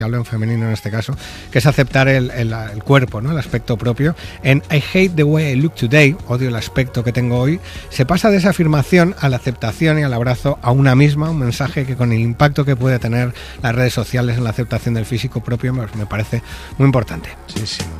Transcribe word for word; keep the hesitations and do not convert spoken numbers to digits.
hablo en femenino en este caso, que es aceptar el, el, el cuerpo, ¿no? El aspecto propio. En I hate the way I look today, odio el aspecto que tengo hoy, se pasa de esa afirmación a la aceptación y al abrazo a una misma, un mensaje que con el impacto que puede tener las redes sociales en la aceptación del físico propio me, me parece muy importante. Sí, sí.